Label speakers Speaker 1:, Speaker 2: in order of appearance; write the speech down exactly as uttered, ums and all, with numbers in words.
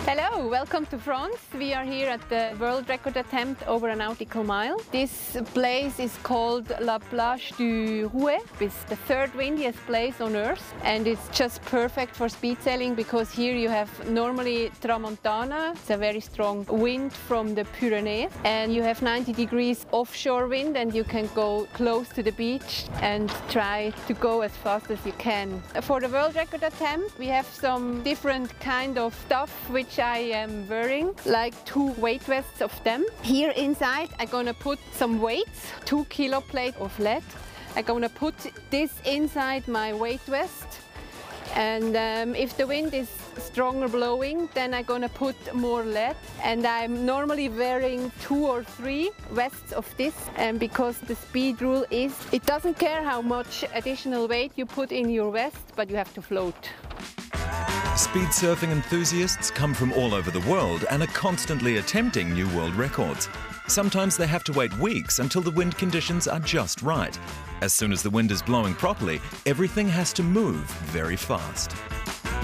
Speaker 1: Hello, welcome to France. We are here at the world record attempt over a nautical mile. This place is called La Plage du Rouet. It's the third windiest place on earth, and it's just perfect for speed sailing because here you have normally Tramontana. It's a very strong wind from the Pyrenees, and you have ninety degrees offshore wind, and you can go close to the beach and try to go as fast as you can. For the world record attempt, we have some different kind of stuff which I am wearing, like two weight vests of them. Here inside I'm gonna put some weights, two kilo plate of lead. I'm gonna put this inside my weight vest, and um, if the wind is stronger blowing, then I'm gonna put more lead. And I'm normally wearing two or three vests of this, and because the speed rule is it doesn't care how much additional weight you put in your vest, but you have to float.
Speaker 2: Speed surfing enthusiasts come from all over the world and are constantly attempting new world records. Sometimes they have to wait weeks until the wind conditions are just right. As soon as the wind is blowing properly, everything has to move very fast.